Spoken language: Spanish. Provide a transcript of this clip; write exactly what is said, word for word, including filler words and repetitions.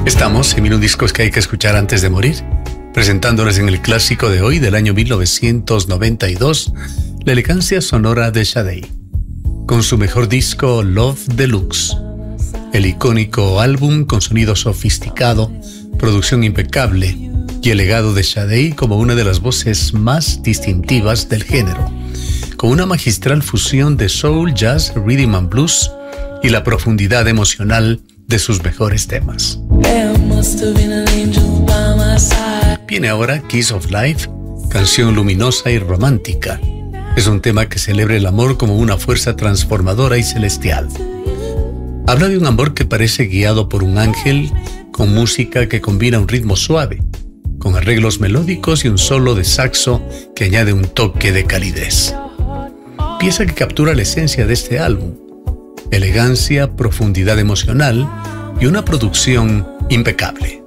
Estamos en Mil un Discos que hay que escuchar antes de morir, presentándoles en el clásico de hoy del año mil novecientos noventa y dos, la elegancia sonora de Sade, con su mejor disco Love Deluxe, el icónico álbum con sonido sofisticado, producción impecable y el legado de Sade como una de las voces más distintivas del género, con una magistral fusión de soul, jazz, rhythm and blues y la profundidad emocional de sus mejores temas. Viene ahora Kiss of Life, canción luminosa y romántica. Es un tema que celebra el amor como una fuerza transformadora y celestial. Habla de un amor que parece guiado por un ángel, con música que combina un ritmo suave, con arreglos melódicos y un solo de saxo que añade un toque de calidez. Pieza que captura la esencia de este álbum: elegancia, profundidad emocional y una producción impecable.